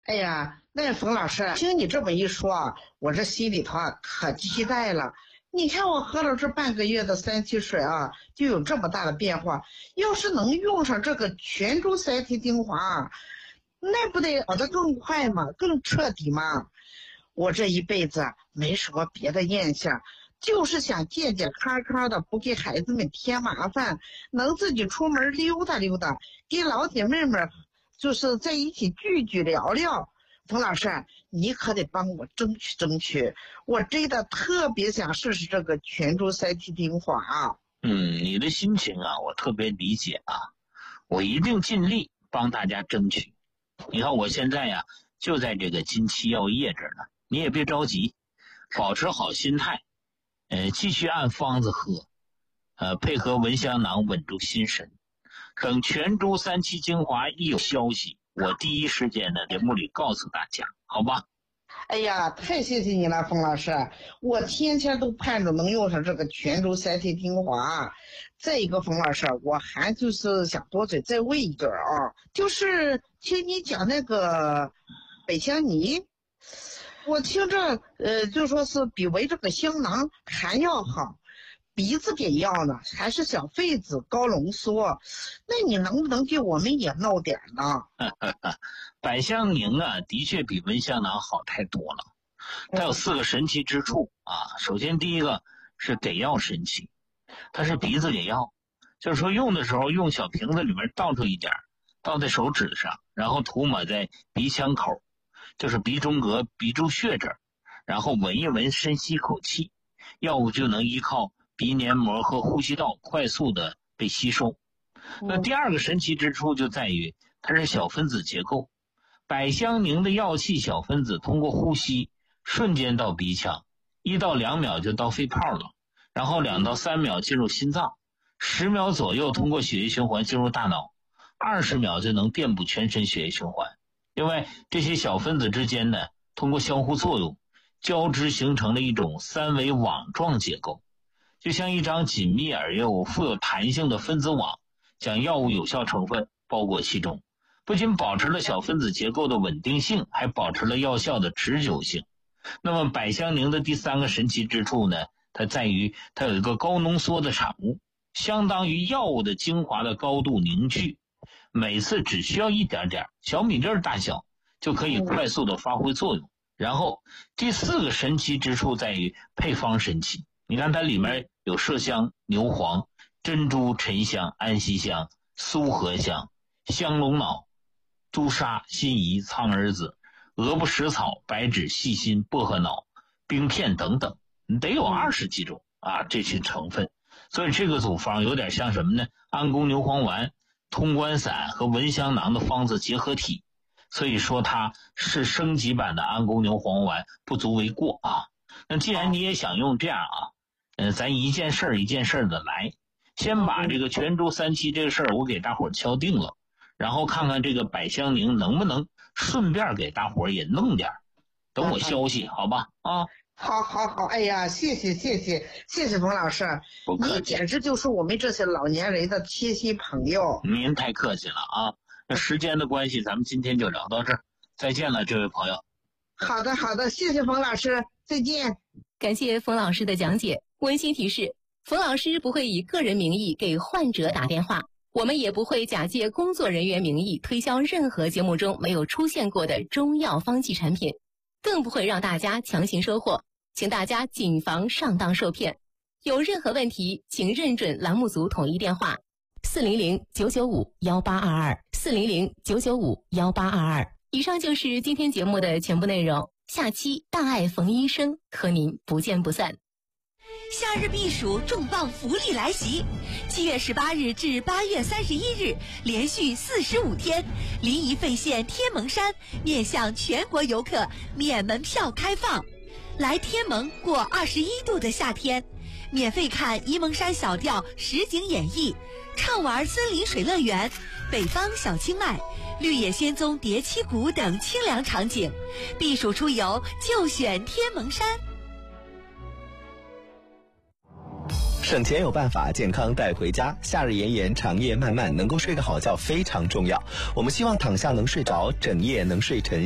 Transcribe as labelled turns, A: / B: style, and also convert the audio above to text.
A: 哎呀，那冯老师，听你这么一说啊，我这心里头可期待了。你看我喝了这半个月的三七水啊，就有这么大的变化。要是能用上这个全株三七精华啊，那不得好得更快吗？更彻底吗？我这一辈子没什么别的念想，就是想健健康康的，不给孩子们添麻烦，能自己出门溜达溜达，跟老姐妹们就是在一起聚聚聊聊。冯老师，你可得帮我争取争取，我真的特别想试试这个全株三七精华啊。
B: 你的心情啊，我特别理解啊，我一定尽力帮大家争取。你看我现在呀，就在这个金七药业这儿呢，你也别着急，保持好心态，继续按方子喝，配合蚊香囊稳住心神。等全株三七精华一有消息，我第一时间呢，节目里告诉大家，好吧？
A: 哎呀，太谢谢你了，冯老师，我天天都盼着能用上这个全株三七精华。再一个，冯老师，我还就是想多嘴再问一个啊，就是听你讲那个百香泥，我听着就说是比为这个香囊还要好，鼻子给药呢，还是小分子高浓缩，那你能不能给我们也弄点呢？
B: 百香凝啊，的确比蚊香囊好太多了。它有4个神奇之处啊。首先第一个是给药神奇，它是鼻子给药，就是说用的时候用小瓶子里面倒出一点，倒在手指上，然后涂抹在鼻腔口，就是鼻中隔、鼻柱穴这儿，然后闻一闻，深吸口气，药物就能依靠鼻黏膜和呼吸道快速的被吸收。那第2个神奇之处就在于它是小分子结构，百香凝的药气小分子通过呼吸瞬间到鼻腔，1到2秒就到肺泡了，然后2到3秒进入心脏，10秒左右通过血液循环进入大脑，20秒就能遍布全身血液循环。另外这些小分子之间呢，通过相互作用交织形成了一种3维网状结构，就像一张紧密而又富有弹性的分子网，将药物有效成分包裹其中，不仅保持了小分子结构的稳定性，还保持了药效的持久性。那么百香凝的第3个神奇之处呢，它在于它有一个高浓缩的产物，相当于药物的精华的高度凝聚，每次只需要一点点小米粒大小就可以快速的发挥作用。然后第4个神奇之处在于配方神奇，你看它里面有麝香、牛黄、珍珠、沉香、安息香、苏合香、香龙脑、朱砂、辛夷、苍耳子、鹅不食草、白芷、细辛、薄荷脑、冰片等等，得有20几种啊，这些成分。所以这个组方有点像什么呢？安宫牛黄丸、通关散和蚊香囊的方子结合体，所以说它是升级版的安宫牛黄丸不足为过啊。那既然你也想用这样啊，咱一件事一件事的来，先把这个全株三七这个事儿我给大伙儿敲定了，然后看看这个百香凝能不能顺便给大伙儿也弄点，等我消息好吧啊。
A: 好，哎呀，谢谢冯老师，你简直就是我们这些老年人的贴心朋友。
B: 您太客气了啊，那时间的关系咱们今天就聊到这儿，再见了这位朋友。
A: 好的，谢谢冯老师，再见。
C: 感谢冯老师的讲解。温馨提示，冯老师不会以个人名义给患者打电话，我们也不会假借工作人员名义推销任何节目中没有出现过的中药方剂产品，更不会让大家强行收货，请大家谨防上当受骗。有任何问题，请认准栏目组统一电话400-995-1822，400-995-1822。以上就是今天节目的全部内容，下期大爱冯医生和您不见不散。
D: 夏日避暑重磅福利来袭！7月18日至8月31日，连续45天，临沂费县天门山面向全国游客免门票开放，来天门过21度的夏天，免费看沂蒙山小调实景演绎，畅玩森林水乐园、北方小清迈、绿野仙踪叠七谷等清凉场景，避暑出游就选天门山。
E: 省钱有办法，健康带回家。夏日炎炎，长夜漫漫，能够睡个好觉非常重要。我们希望躺下能睡着，整夜能睡沉。